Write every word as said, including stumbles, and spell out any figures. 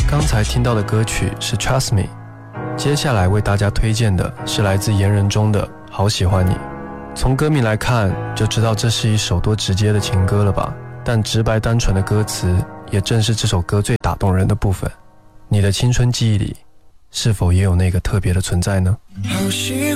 刚才听到的歌曲是 Trust Me， 接下来为大家推荐的是来自言人中的好喜欢你。从歌名来看就知道这是一首多直接的情歌了吧，但直白单纯的歌词也正是这首歌最打动人的部分。你的青春记忆里是否也有那个特别的存在呢？ 好喜